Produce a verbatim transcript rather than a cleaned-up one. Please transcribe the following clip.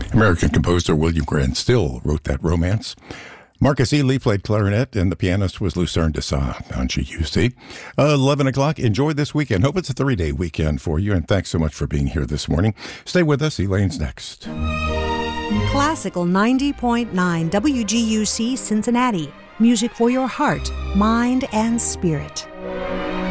American composer William Grant Still wrote that romance. Marcus Ely played clarinet, and the pianist was Lucerne Dessau on G U C. Uh, eleven o'clock. Enjoy this weekend. Hope it's a three-day weekend for you, and thanks so much for being here this morning. Stay with us. Elaine's next. Classical ninety point nine W G U C Cincinnati. Music for your heart, mind, and spirit.